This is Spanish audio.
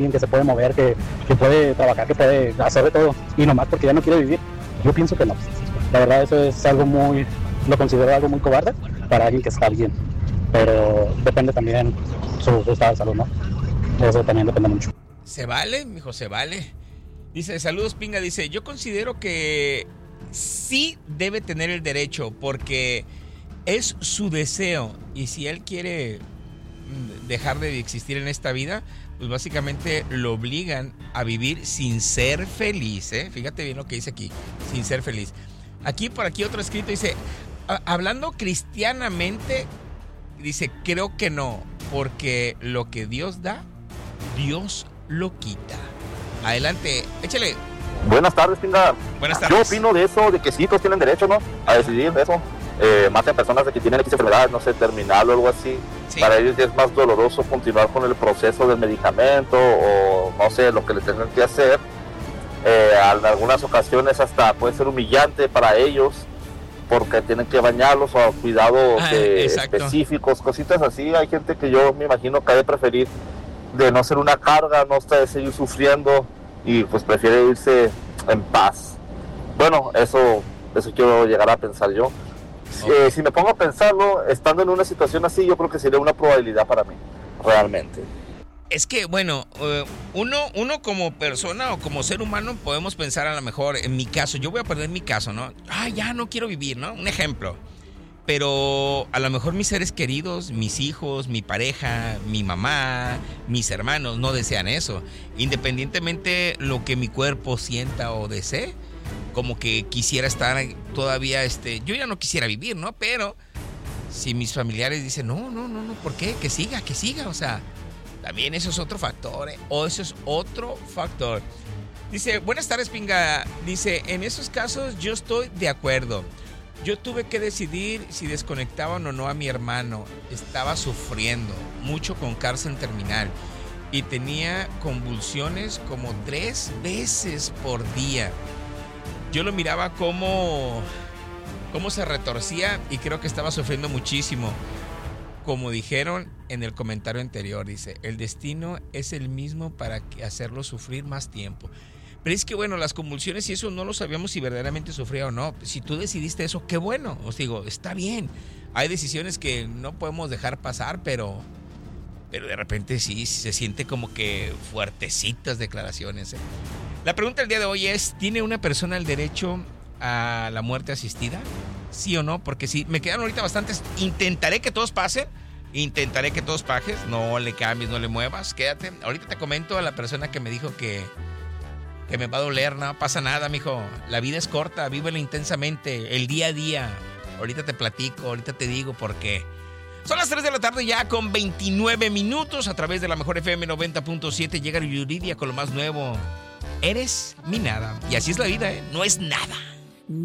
que se puede mover, que puede trabajar, que puede hacer de todo, y nomás porque ya no quiere vivir. Yo pienso que no. La verdad, eso es algo lo considero algo muy cobarde para alguien que está bien, pero depende también su estado de salud, ¿no? Eso también depende mucho. Se vale, mijo, se vale. Dice, saludos, Pinga, dice, yo considero que sí debe tener el derecho porque es su deseo y si él quiere dejar de existir en esta vida, pues básicamente lo obligan a vivir sin ser feliz, ¿eh? Fíjate bien lo que dice aquí, sin ser feliz. Por aquí otro escrito dice, hablando cristianamente, dice, creo que no, porque lo que Dios da, Dios lo quita. Adelante, échale. Buenas tardes, Pinga. Buenas tardes. Yo opino de eso, de que sí, todos tienen derecho, ¿no? A decidir de eso. Más en personas de que tienen X enfermedad, no sé, terminal o algo así. Sí. Para ellos ya es más doloroso continuar con el proceso del medicamento o no sé, lo que le tengan que hacer. En algunas ocasiones hasta puede ser humillante para ellos porque tienen que bañarlos o cuidados específicos, cositas así. Hay gente que yo me imagino que ha de preferir de no ser una carga, no estar de seguir sufriendo y pues prefiere irse en paz. Bueno, eso quiero llegar a pensar yo. Okay. Si me pongo a pensarlo, estando en una situación así, yo creo que sería una probabilidad para mí, realmente. Es que, bueno, uno como persona o como ser humano podemos pensar a lo mejor, en mi caso, yo voy a poner mi caso, ¿no? Ya no quiero vivir, ¿no? Un ejemplo. Pero a lo mejor mis seres queridos, mis hijos, mi pareja, mi mamá, mis hermanos no desean eso. Independientemente lo que mi cuerpo sienta o desee, como que quisiera estar todavía, yo ya no quisiera vivir, ¿no? Pero si mis familiares dicen, no, ¿por qué? Que siga, o sea, también eso es otro factor, ¿eh? O eso es otro factor. Dice, buenas tardes, Pinga. Dice, en esos casos yo estoy de acuerdo. Yo tuve que decidir si desconectaban o no a mi hermano. Estaba sufriendo mucho con cáncer terminal y tenía convulsiones como 3 veces por día. Yo lo miraba cómo se retorcía y creo que estaba sufriendo muchísimo. Como dijeron en el comentario anterior, dice, el destino es el mismo para hacerlo sufrir más tiempo. Pero es que bueno, las convulsiones y eso no lo sabíamos si verdaderamente sufría o no. Si tú decidiste eso, qué bueno. Os digo, está bien. Hay decisiones que no podemos dejar pasar, pero de repente sí se siente como que fuertecitas declaraciones, ¿eh? La pregunta del día de hoy es, ¿tiene una persona el derecho a la muerte asistida? ¿Sí o no? Porque sí, me quedan ahorita bastantes. Intentaré que todos pasen. No le cambies, no le muevas. Quédate. Ahorita te comento a la persona que me dijo que me va a doler. No pasa nada, mijo. La vida es corta, vívela intensamente. El día a día. Ahorita te platico, ahorita te digo por qué. Son las 3 de la tarde ya con 29 minutos. A través de la mejor FM 90.7 llega Yuridia con lo más nuevo. Eres mi nada. Y así es la vida, ¿eh? No es nada.